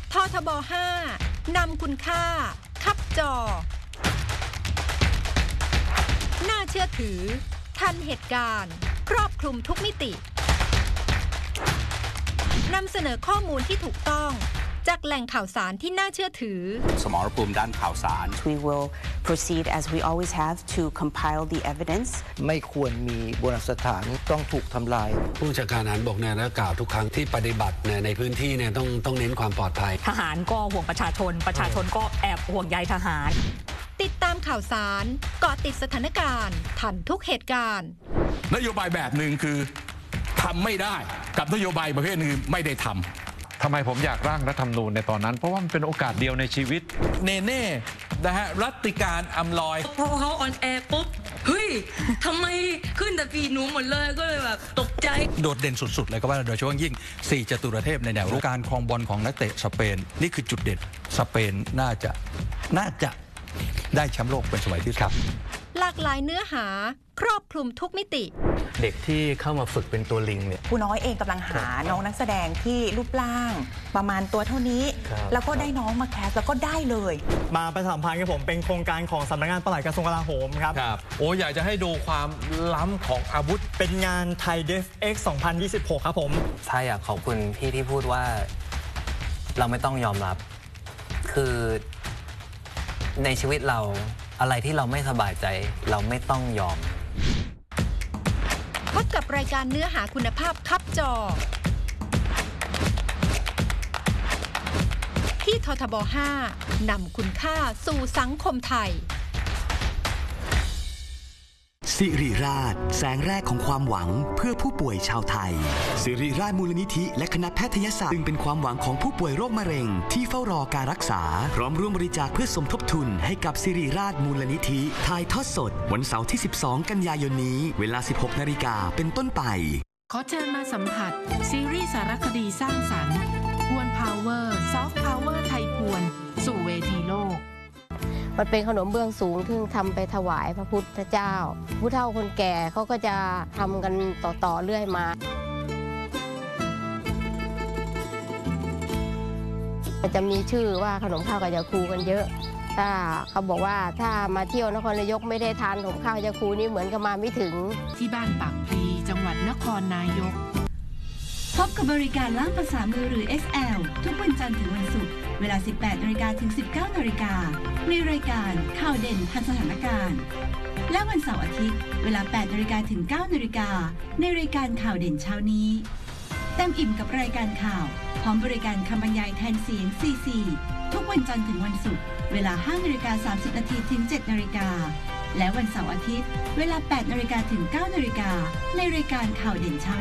ททบ5นำคุณค่าคับจอน่าเชื่อถือทันเหตุการณ์ครอบคลุมทุกมิตินำเสนอข้อมูลที่ถูกต้องจากแหล่งข่าวสารที่น่าเชื่อถือสมรภูมิด้านข่าวสาร We will proceed as we always have to compile the evidence ไม่ควรมีโบราณสถานต้องถูกทำลายผู้บัญชาการทหารบกเนี่ยกล่าวทุกครั้งที่ปฏิบัติในพื้นที่เนี่ยต้องเน้นความปลอดภัยทหารก็ห่วงประชาชนก็แอบห่วงใยทหารติดตามข่าวสารเกาะติดสถานการณ์ทันทุกเหตุการณ์นโยบายแบบหนึ่งคือทำไม่ได้กับนโยบายประเภทหนึ่งไม่ได้ทำทำไมผมอยากร่างรัฐธรรมนูญในตอนนั้นเพราะว่ามันเป็นโอกาสเดียวในชีวิตเน่นะฮะรัติการอำลอยพอเขาออนแอร์ปุ๊บเฮ้ยทำไมขึ้นแต่ฟีดหนูหมดเลยก็เลยแบบตกใจโดดเด่นสุดๆเลยก็ว่าโดยเฉพาะยิ่ง4จตุรเทพในแนวรุกการครองบอลของนักเตะสเปนนี่คือจุดเด่นสเปนน่าจะได้แชมป์โลกเป็นสมัยที่ครับหลากหลายเนื้อหาครอบคลุมทุกมิติเด็กที่เข้ามาฝึกเป็นตัวลิงเนี่ยผู้น้อยเองกำลังหาน้องนักแสดงที่รูปร่างประมาณตัวเท่านี้แล้วก็ได้น้องมาแคสแล้วก็ได้เลยมาประชาสัมพันธ์กับผมเป็นโครงการของสำนักงานปลัดกระทรวงกลาโหมครับโอ้อยากจะให้ดูความล้ำของอาวุธเป็นงานไทย DefX 2026ครับผมใช่อยากขอบคุณพี่ที่พูดว่าเราไม่ต้องยอมรับคือในชีวิตเราอะไรที่เราไม่สบายใจเราไม่ต้องยอมพบกับรายการเนื้อหาคุณภาพคับจอที่ททบ5นำคุณค่าสู่สังคมไทยสิริราชแสงแรกของความหวังเพื่อผู้ป่วยชาวไทยสิริราชมูลนิธิและคณะแพทยศาสตร์จึงเป็นความหวังของผู้ป่วยโรคมะเร็งที่เฝ้ารอการรักษาพร้อมร่วมบริจาคเพื่อสมทบทุนให้กับสิริราชมูลนิธิถ่ายทอดสดวันเสาร์ที่12กันยายนนี้เวลา 16:00 น.เป็นต้นไปขอเชิญมาสัมผัสซีรีส์สารคดีสร้างสรรค์พวนพาวเวอร์ซอฟต์พาวเวอร์ไทยพวนสู่เวทีโลกมันเป็นขนมเบื้องสูงที่ทำไปถวายพระพุทธเจ้าผู้เฒ่าคนแก่เขาก็จะทำกันต่อเรื่อยมาจะมีชื่อว่าขนมข้าวกะยาคูกันเยอะถ้าเขาบอกว่าถ้ามาเที่ยวนครนายกไม่ได้ทานขนมข้าวยาคูนี่เหมือนกับมาไม่ถึงที่บ้านปากพลีจังหวัดนครนายกพบกับบริการล่ามภาษามือหรือ XL ทุกวันจันทร์ถึงวันศุกร์เวลา 18:00 น.ถึง 19:00 น.ในรายการข่าวเด่นทันสถานการณ์และวันเสาร์อาทิตย์เวลา 8:00 น.ถึง 9:00 น.ในรายการข่าวเด่นเช้านี้เต็มอิ่มกับรายการข่าวพร้อมบริการคำบรรยายแทนเสียง CC ทุกวันจันทร์ถึงวันศุกร์เวลา 5:30 น.ถึง 7:00 น.และวันเสาร์อาทิตย์เวลา 8:00 น.ถึง 9:00 น.ในรายการข่าวเด่นเช้า